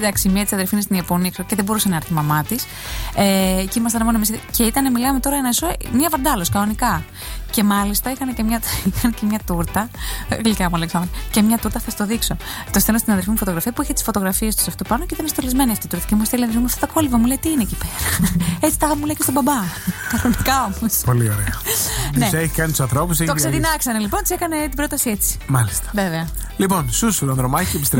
Εντάξει, μία της αδερφή είναι στην Ιαπωνία και δεν μπορούσε να έρθει η μαμά της. Και ήμασταν μόνο εμείς. Και μιλάμε τώρα ένα σοου, μία βαντάλος κανονικά. Και μάλιστα είχαν και μια τούρτα. Γλυκά μου, Αλεξάνδρα. Και μια τούρτα, θα στο δείξω. Το στέλνω στην αδερφή μου φωτογραφία που είχε τις φωτογραφίες τους αυτού πάνω και ήταν στολισμένη αυτή η τούρτα. Και μου στέλνει μου αυτά τα κόλληβα, μου λέει τι είναι εκεί πέρα. Έτσι τα μου λέει και στον μπαμπά. Κανονικά όμως. Πολύ ωραία. Τους έχει κάνει τους ανθρώπους. Το ξεδινάξανε λοιπόν, της έκανε την πρόταση έτσι. Μάλιστα. Βέβαια. Λοιπόν, Σούσου, Ανδρομάχη, επιστρέφουμε.